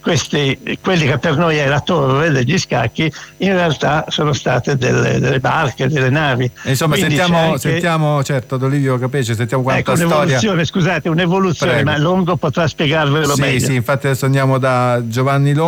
quelli che per noi è la torre degli scacchi, in realtà sono state delle barche, delle navi. Insomma, sentiamo certo ad Olivio Capece, sentiamo quanta un'evoluzione, storia. Scusate, un'evoluzione, Prego. ma Longo potrà spiegarvelo meglio. Sì, infatti adesso andiamo da Giovanni Longo.